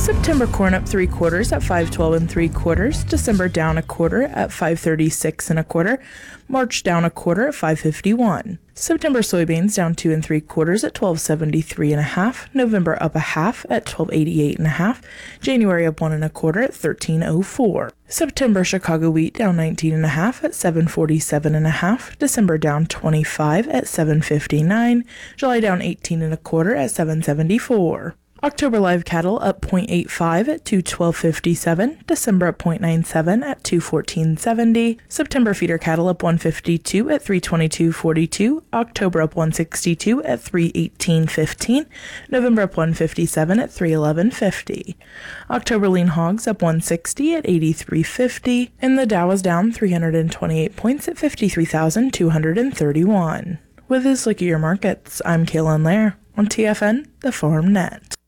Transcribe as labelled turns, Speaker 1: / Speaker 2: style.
Speaker 1: September corn up 3/4 at $5.12 3/4. December down 1/4 at $5.36 1/4. March down 1/4 at $5.51. September soybeans down 2 3/4 at $12.73 1/2. November up 1/2 at $12.88 1/2. January up 1 1/4 at $13.04. September Chicago wheat down 19 1/2 at $7.47 1/2. December down 25 at $7.59. July down 18 1/4 at $7.74. October live cattle up 0.85 at $212.57. December up 0.97 at $214.70. September feeder cattle up 152 at $322.42. October up 162 at $318.15. November up 157 at $311.50. October lean hogs up 160 at $83.50. And the Dow is down 328 points at 53,231. With this look at your markets, I'm Kaylin Lair on TFN, the Farm Net.